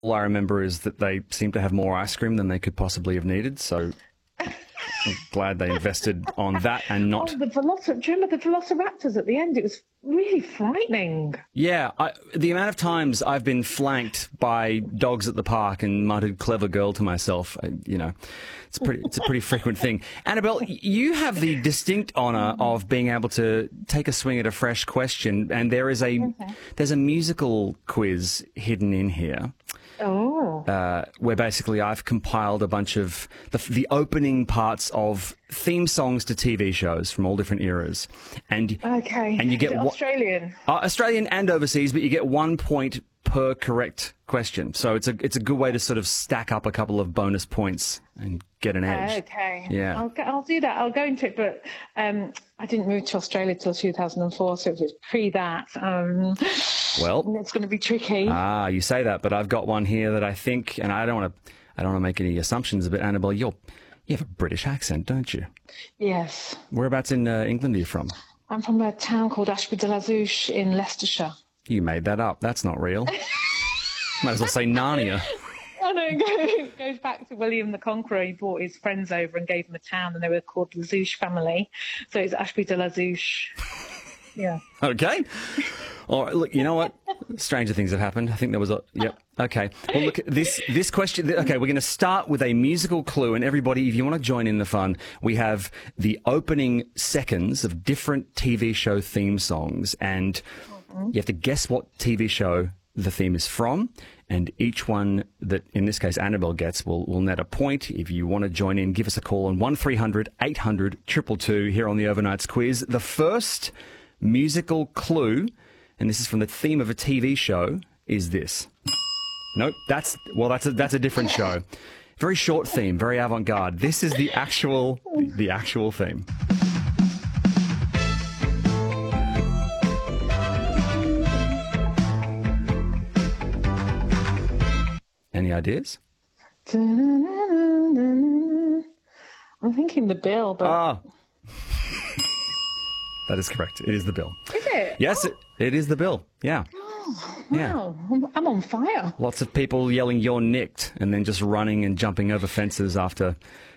All I remember is that they seemed to have more ice cream than they could possibly have needed, so I'm glad they invested on that and not... Oh, do you remember the Velociraptors at the end? It was really frightening. Yeah, the amount of times I've been flanked by dogs at the park and muttered "clever girl" to myself, it's a pretty frequent thing. Annabelle, you have the distinct honour of being able to take a swing at a fresh question, and there's a musical quiz hidden in here. Oh. Where basically I've compiled a bunch of the opening parts of theme songs to TV shows from all different eras, and you get Australian, Australian and overseas, but you get 1 point per correct question. So it's a good way to sort of stack up a couple of bonus points and get an edge. Okay. Yeah. I'll do that. I'll go into it, but I didn't move to Australia till 2004, so it was pre that. Well, it's going to be tricky. You say that, but I've got one here that I think, and I don't want to make any assumptions, but Annabelle, you have a British accent, don't you? Yes. Whereabouts in England are you from? I'm from a town called Ashby de la Zouch in Leicestershire. You made that up. That's not real. Might as well say Narnia. I know, it goes back to William the Conqueror. He brought his friends over and gave them a town, and they were called the Zouch family. So it's Ashby de la Zouch. Yeah. Okay. All right, look, you know what? Stranger things have happened. I think there was a... Yep. Okay. Well, look, this question... Okay, we're going to start with a musical clue, and everybody, if you want to join in the fun, we have the opening seconds of different TV show theme songs, and you have to guess what TV show the theme is from, and each one that, in this case, Annabelle gets will net a point. If you want to join in, give us a call on 1300 800 222 here on the Overnights Quiz. The first musical clue, and this is from the theme of a TV show, is this. Nope, that's a different show. Very short theme, very avant-garde. This is the actual theme. Any ideas? I'm thinking The Bill, but... That is correct. It is The Bill. Is it? Yes, it is The Bill. Yeah. Oh, Yeah. wow. I'm on fire. Lots of people yelling, "You're nicked," and then just running and jumping over fences after...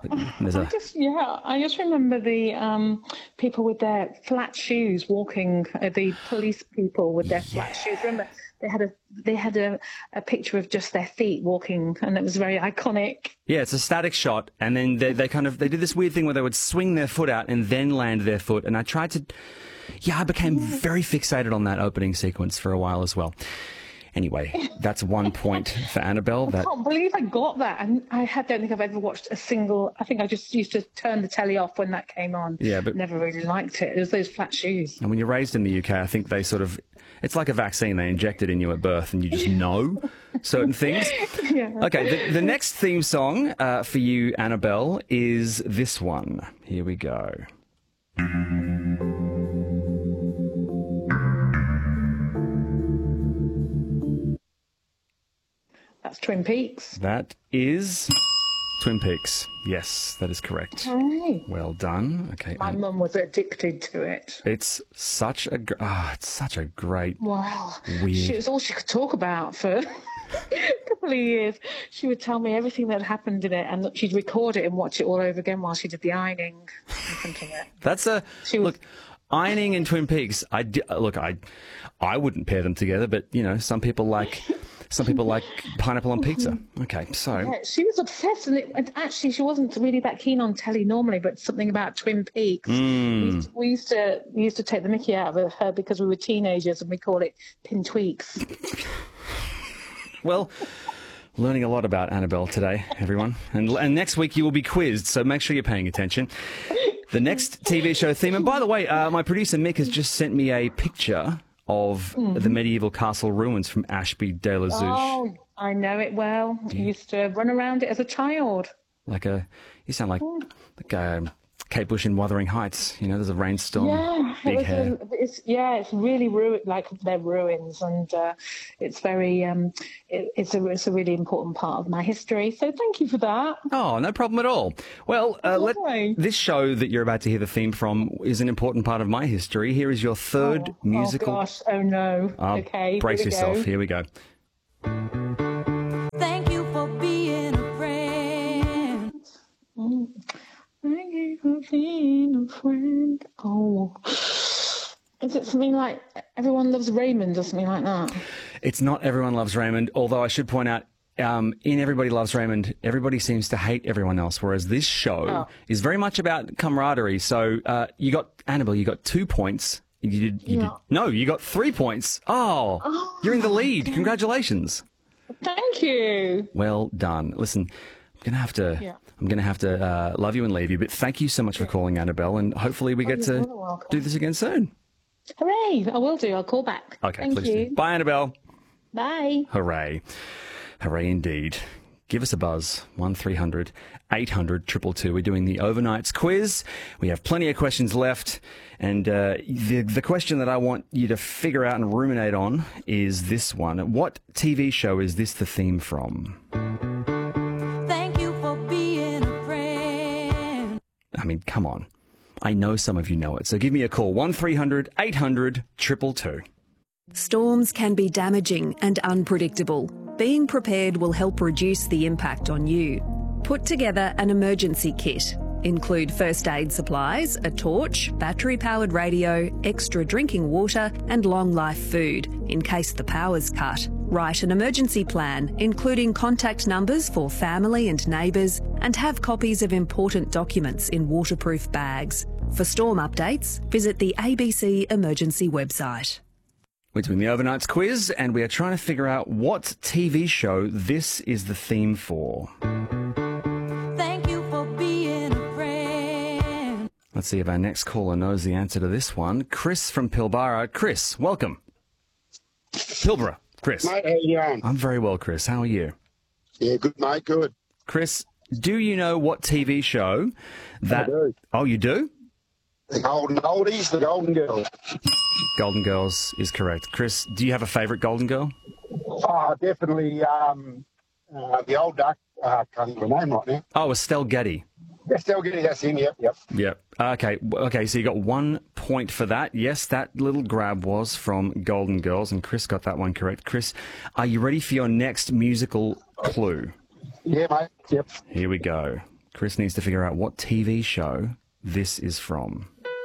I just remember the people with their flat shoes walking, the police people with their flat shoes. Remember, they had a picture of just their feet walking, and it was very iconic. Yeah, it's a static shot, and then they did this weird thing where they would swing their foot out and then land their foot, and I became very fixated on that opening sequence for a while as well. Anyway, that's 1 point for Annabelle. I can't believe I got that. And I don't think I've ever watched a single... I think I just used to turn the telly off when that came on. Yeah, but... Never really liked it. It was those flat shoes. And when you're raised in the UK, I think they sort of... It's like a vaccine. They inject it in you at birth and you just know certain things. Yeah. Okay, the next theme song for you, Annabelle, is this one. Here we go. That's Twin Peaks. That is Twin Peaks. Yes, that is correct. Hey. Well done. Okay. My mum was addicted to it. It's such a great. Wow. Weird. It was all she could talk about for a couple of years. She would tell me everything that happened in it, and she'd record it and watch it all over again while she did the ironing. I'm thinking it. Look. Ironing and Twin Peaks. I wouldn't pair them together, but some people like pineapple on pizza. Okay, so... Yeah, she was obsessed, and actually she wasn't really that keen on telly normally, but something about Twin Peaks. We used to take the mickey out of her because we were teenagers, and we called it Pin Tweaks. Well, learning a lot about Annabelle today, everyone. And next week you will be quizzed, so make sure you're paying attention. The next TV show theme... And by the way, my producer Mick has just sent me a picture of the medieval castle ruins from Ashby de la Zouch. Oh, I know it well. I used to run around it as a child. You sound like Kate Bush in Wuthering Heights. There's a rainstorm, big hair. It's really like they're ruins, and it's very it's a really important part of my history. So thank you for that. Oh, no problem at all. Well, this show that you're about to hear the theme from is an important part of my history. Here is your third musical. Oh gosh! Oh no! Okay, brace yourself. Here we go. something like Everyone Loves Raymond or something like that. It's not Everyone Loves Raymond, although I should point out, in Everybody Loves Raymond, everybody seems to hate everyone else, whereas this show is very much about camaraderie. So you got, Annabelle, you got 2 points. You got 3 points. Oh, you're in the lead. Damn. Congratulations. Thank you. Well done. Listen, I'm gonna have to love you and leave you, but thank you so much for calling, Annabelle, and hopefully we get to do this again soon. Hooray! I will do. I'll call back. Okay, Thank please you. do. Bye, Annabelle. Bye. Hooray. Hooray indeed. Give us a buzz, 1300 800 222. We're doing the overnights quiz. We have plenty of questions left, and the question that I want you to figure out and ruminate on is this one. What TV show is this the theme from? Thank you for being a friend. I mean, come on. I know some of you know it, so give me a call, 1300 800 222. Storms can be damaging and unpredictable. Being prepared will help reduce the impact on you. Put together an emergency kit. Include first aid supplies, a torch, battery-powered radio, extra drinking water and long-life food in case the power's cut. Write an emergency plan, including contact numbers for family and neighbours, and have copies of important documents in waterproof bags. For storm updates, visit the ABC Emergency website. We're doing the overnights quiz, and we are trying to figure out what TV show this is the theme for. Thank you for being a friend. Let's see if our next caller knows the answer to this one. Chris from Pilbara. Chris, welcome. Pilbara, Chris. Mate, how you going? I'm very well, Chris. How are you? Yeah, good, mate, good. Chris, do you know what TV show that... I do. Oh, you do? The Golden Oldies, the Golden Girls. Golden Girls is correct. Chris, do you have a favourite Golden Girl? Oh, definitely the old duck. Can't think of her name right now. Oh, Estelle Getty. Estelle Getty, that's him, yep. Yep. Okay, so you got 1 point for that. Yes, that little grab was from Golden Girls, and Chris got that one correct. Chris, are you ready for your next musical clue? Yeah, mate, yep. Here we go. Chris needs to figure out what TV show this is from.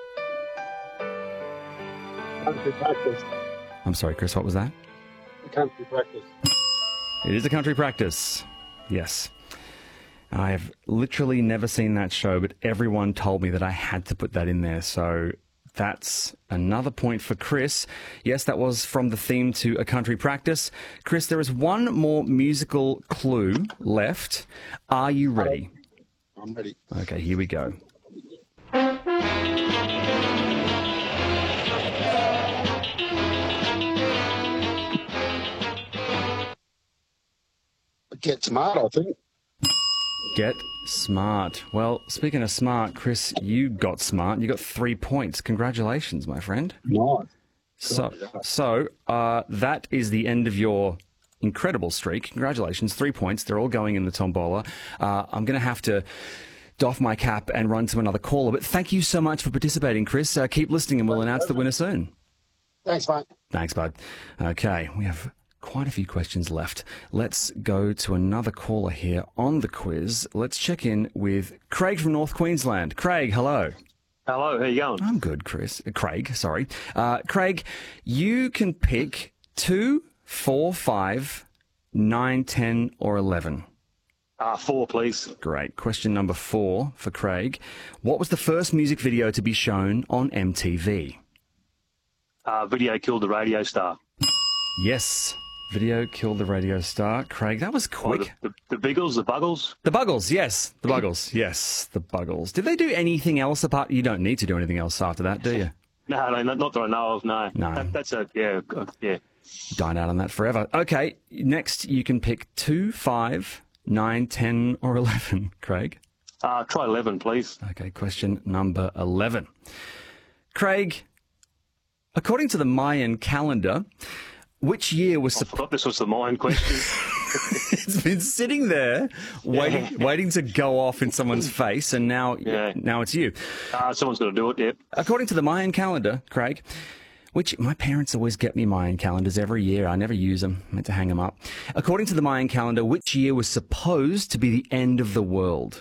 Country Practice. I'm sorry, Chris, what was that? Country Practice. It is a Country Practice. Yes. I have literally never seen that show, but everyone told me that I had to put that in there. So that's another point for Chris. Yes, that was from the theme to A Country Practice. Chris, there is one more musical clue left. Are you ready? I'm ready. Okay, here we go. Get Smart, I think. Get Smart. Well, speaking of smart, Chris, you got smart. You got 3 points. Congratulations, my friend. Nice. So that is the end of your incredible streak. Congratulations, 3 points. They're all going in the tombola. I'm going to have to doff my cap and run to another caller, but thank you so much for participating, Chris. Keep listening and we'll announce the winner soon. Thanks, mate. Thanks, bud. Okay, we have quite a few questions left. Let's go to another caller here on the quiz. Let's check in with Craig from North Queensland. Craig, hello. Hello, how you going? I'm good, Chris. Craig, sorry. Craig, you can pick 2, 4, 5, 9, 10, or 11. 4, please. Great. Question number 4 for Craig. What was the first music video to be shown on MTV? Video Killed the Radio Star. Yes. Video Killed the Radio Star. Craig, that was quick. The Biggles, the Buggles? The Buggles, yes. The Buggles, yes. The Buggles. Did they do anything else apart? You don't need to do anything else after that, do you? No, not that I know of, no. No. That's a, yeah. Dine out on that forever. Okay, next you can pick 2, 5, 9, 10, or 11, Craig. Try 11, please. Okay, question number 11. Craig, according to the Mayan calendar, which year was... I forgot this was the Mayan question. It's been sitting there waiting to go off in someone's face, and now it's you. Someone's got to do it, yeah. According to the Mayan calendar, Craig, which my parents always get me Mayan calendars every year. I never use them. I meant to hang them up. According to the Mayan calendar, which year was supposed to be the end of the world?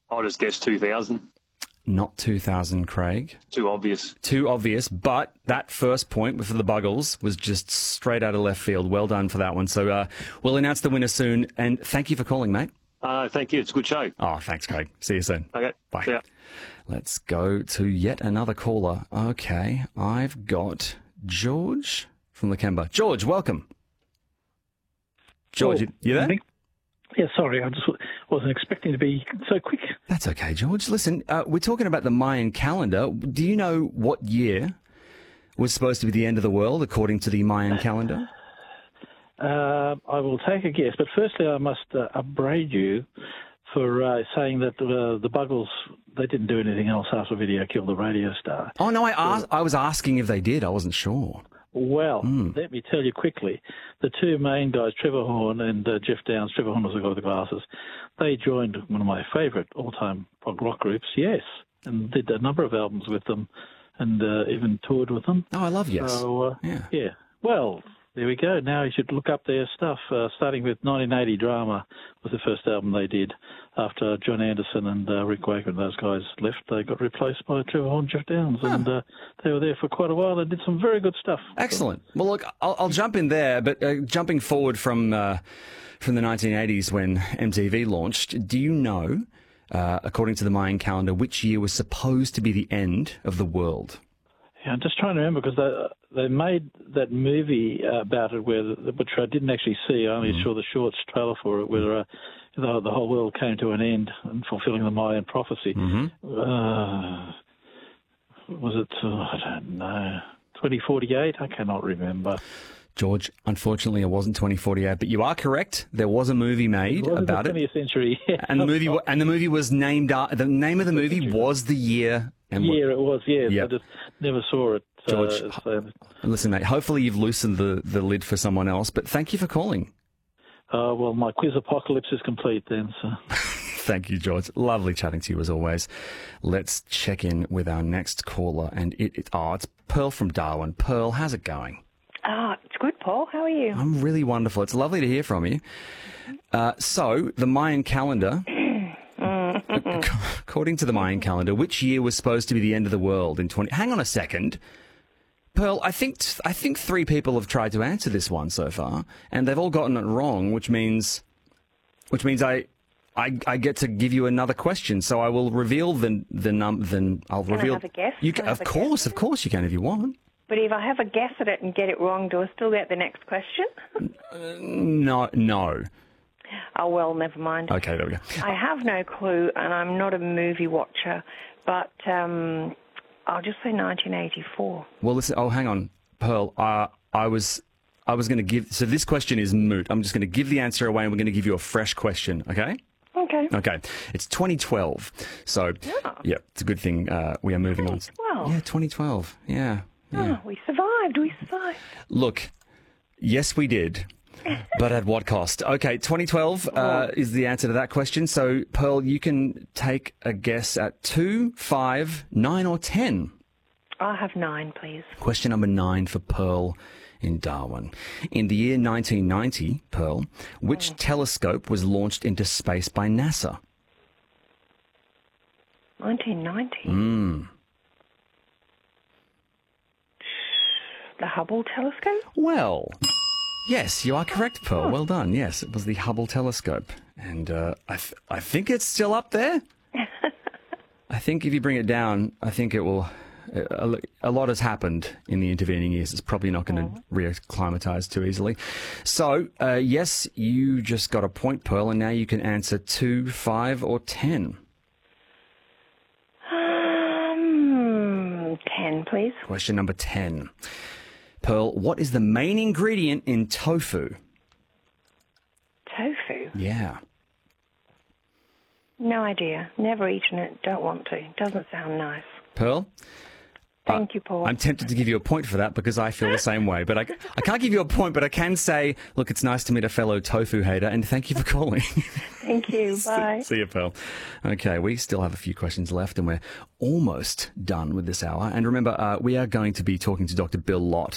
I'll just guess 2000. Not 2000, Craig. Too obvious. Too obvious, but that first point for the Buggles was just straight out of left field. Well done for that one. So we'll announce the winner soon, and thank you for calling, mate. Thank you. It's a good show. Oh, thanks, Craig. See you soon. Okay. Bye. See ya. Let's go to yet another caller. Okay, I've got George from Lakemba. George, welcome. George, you there? Yeah, sorry, I just wasn't expecting to be so quick. That's okay, George. Listen, we're talking about the Mayan calendar. Do you know what year was supposed to be the end of the world according to the Mayan calendar? I will take a guess, but firstly I must upbraid you for saying that the Buggles, they didn't do anything else after Video Killed the Radio Star. Oh, no, I was asking if they did. I wasn't sure. Well, let me tell you quickly. The two main guys, Trevor Horn and Jeff Downs, Trevor Horn was the guy with the glasses, they joined one of my favourite all-time prog rock groups, Yes, and did a number of albums with them and even toured with them. Oh, I love Yes. So, yeah. Well, there we go. Now you should look up their stuff, starting with 1980 Drama was the first album they did. After John Anderson and Rick Wakeman, those guys left, they got replaced by Trevor Horn and Jeff Downs, and they were there for quite a while and did some very good stuff. Excellent. Well, look, I'll jump in there, but jumping forward from the 1980s when MTV launched, do you know, according to the Mayan calendar, which year was supposed to be the end of the world? Yeah, I'm just trying to remember because they made that movie about it, which I didn't actually see. I only saw the short trailer for it, where the whole world came to an end and fulfilling the Mayan prophecy. Was it? I don't know. 2048? I cannot remember. George, unfortunately, it wasn't 2048, but you are correct. There was a movie made about it. 20th century. And the movie was named. The name of the movie was the year. And it was. Yes, Yep. I just never saw it. George, listen, mate. Hopefully, you've loosened the lid for someone else. But thank you for calling. Well, my quiz apocalypse is complete then. So. Thank you, George. Lovely chatting to you as always. Let's check in with our next caller, and it's Pearl from Darwin. Pearl, how's it going? It's good, Paul. How are you? I'm really wonderful. It's lovely to hear from you. So, the Mayan calendar, according to the Mayan calendar, which year was supposed to be the end of the world in 20... Hang on a second. Pearl, I think three people have tried to answer this one so far, and they've all gotten it wrong, which means I get to give you another question. So I will reveal the number. Then I'll reveal. I have a guess? Of course, you can if you want. But if I have a guess at it and get it wrong, do I still get the next question? No. Oh, well, never mind. Okay, there we go. I have no clue, and I'm not a movie watcher, but I'll just say 1984. Well, listen. Oh, hang on, Pearl. I was going to give. So this question is moot. I'm just going to give the answer away, and we're going to give you a fresh question. Okay. Okay. It's 2012. So, yeah, it's a good thing we are moving on. 2012? Yeah, 2012. Yeah. Oh, we survived. Look, yes, we did. But at what cost? Okay, 2012 is the answer to that question. So, Pearl, you can take a guess at 2, 5, 9 or 10. I'll have 9, please. Question number 9 for Pearl in Darwin. In the year 1990, Pearl, which telescope was launched into space by NASA? 1990? The Hubble telescope? Well, yes, you are correct, Pearl. Well done. Yes, it was the Hubble telescope. And I think it's still up there. I think if you bring it down, I think it will... A lot has happened in the intervening years. It's probably not going to reacclimatise too easily. So, yes, you just got a point, Pearl, and now you can answer 2, 5 or 10. 10, please. Question number 10. Pearl, what is the main ingredient in tofu? Tofu? Yeah. No idea. Never eaten it. Don't want to. Doesn't sound nice. Pearl? Thank you, Paul. I'm tempted to give you a point for that because I feel the same way. But I can't give you a point, but I can say, look, it's nice to meet a fellow tofu hater, and thank you for calling. Thank you. Bye. See you, Pearl. Okay, we still have a few questions left, and we're almost done with this hour. And remember, we are going to be talking to Dr. Bill Lott